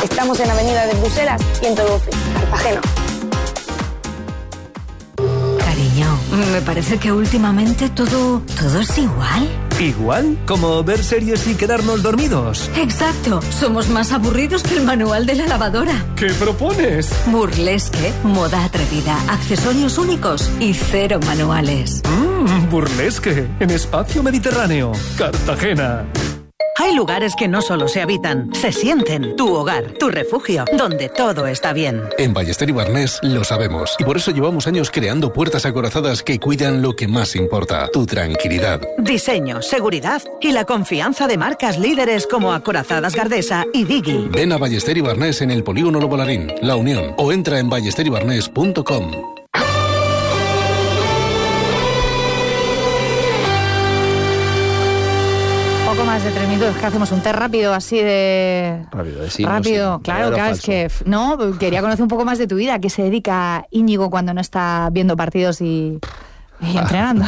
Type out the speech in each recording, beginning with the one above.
Estamos en Avenida de Bruselas 112, Cartagena. Cariño, me parece que últimamente todo es igual. ¿Igual? ¿Como ver series y quedarnos dormidos? Exacto, somos más aburridos que el manual de la lavadora. ¿Qué propones? Burlesque, moda atrevida, accesorios únicos y 0 manuales. Burlesque, en Espacio Mediterráneo, Cartagena. Hay lugares que no solo se habitan, se sienten. Tu hogar, tu refugio, donde todo está bien. En Ballester y Barnés lo sabemos. Y por eso llevamos años creando puertas acorazadas que cuidan lo que más importa, tu tranquilidad. Diseño, seguridad y la confianza de marcas líderes como Acorazadas Gardesa y Diggy. Ven a Ballester y Barnés en el Polígono Lobolarín, La Unión, o entra en ballesterybarnés.com. Poco más de 3 minutos, que hacemos un test rápido, así de... Rápido, sí. Rápido, no sé, claro, falso. es que... No, quería conocer un poco más de tu vida. ¿A qué se dedica Íñigo cuando no está viendo partidos y entrenando?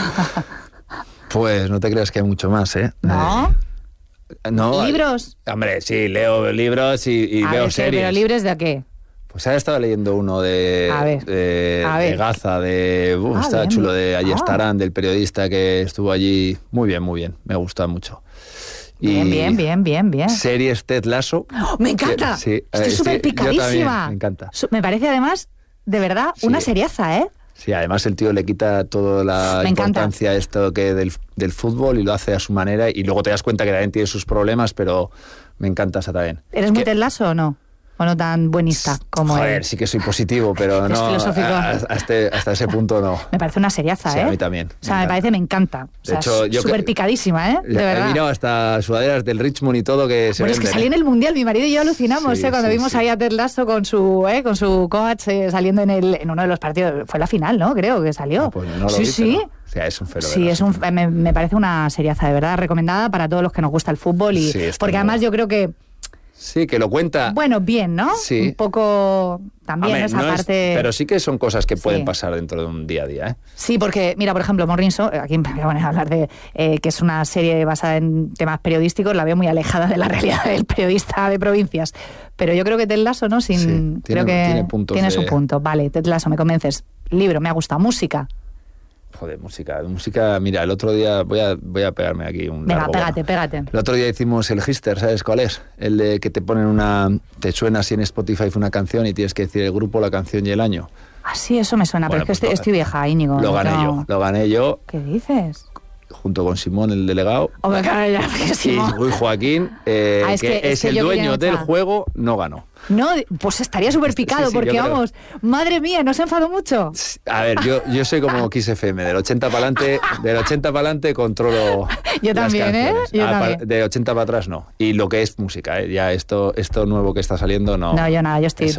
Pues no te creas que hay mucho más, ¿eh? ¿No? No. ¿Libros? Hombre, sí, leo libros y A veo ver, series. ¿pero libros de qué? Pues ahora estaba leyendo uno A ver. de Gaza, estaba bien, chulo, de bien. Ayestarán, del periodista que estuvo allí. Muy bien, me gusta mucho. Y Bien. series Ted Lasso. ¡Oh, me encanta! Sí, Estoy súper yo picadísima. también, me encanta. Me parece además, de verdad, Sí. una seriaza, ¿eh? Sí, además el tío le quita toda la Me encanta. importancia a esto que del fútbol y lo hace a su manera y luego te das cuenta que también tiene sus problemas, pero me encanta esa también. ¿Eres muy Ted Lasso o no? ¿O no tan buenista como Joder, él? sí que soy positivo, pero Es no filosófico. hasta ese punto no. Me parece una seriaza, Sí, ¿eh? a mí también. O sea, me encanta. O sea, De hecho, yo súper picadísima, ¿eh? De He verdad. mirado hasta sudaderas del Richmond y todo que se Bueno, es que venden, salí en el Mundial, mi marido y yo alucinamos, Sí, cuando sí, vimos sí. ahí a Ted Lasso con su coach saliendo en uno de los partidos. Fue la final, ¿no? Creo que salió. Pues no lo sí, vi, sí. pero, o sea, es un fenómeno. Sí, me parece una seriaza, de verdad, recomendada para todos los que nos gusta el fútbol. Y Sí, está porque muy además bueno. yo creo que, Sí, que lo cuenta. bueno, bien, ¿no? Sí. Un poco también Hombre, esa no es- parte... pero sí que son cosas que pueden Sí. pasar dentro de un día a día, ¿eh? Sí, porque, mira, por ejemplo, Morrinson, aquí me voy a poner a hablar de que es una serie basada en temas periodísticos, la veo muy alejada de la realidad del periodista de provincias. Pero yo creo que Ted Lasso, ¿no? Sí, creo que tiene puntos tiene de- su punto. Vale, Ted Lasso, me convences. Libro, me ha gustado. Música. Joder, música, mira, el otro día voy a pegarme aquí un Venga, largo, pégate, bueno. pégate. El otro día hicimos el Hister, ¿sabes cuál es? El de que te ponen te suena así en Spotify una canción y tienes que decir el grupo, la canción y el año. Ah, sí, eso me suena, Bueno, pero es pues que estoy vieja, Íñigo. Lo gané yo, ¿Qué dices? junto con Simón, el delegado. Hombre, claro, ya, porque Y si no... Luis Joaquín, es que que es el yo quería dueño del echar. juego, no ganó. No, pues estaría súper picado, Sí, sí, porque yo creo. vamos, madre mía, ¿no se enfadó mucho? A ver, yo soy como Kiss FM, del 80 para adelante controlo Yo las también, ¿eh? canciones. Yo también. De 80 para atrás no. Y lo que es música, ya esto nuevo que está saliendo no. No, yo nada, yo estoy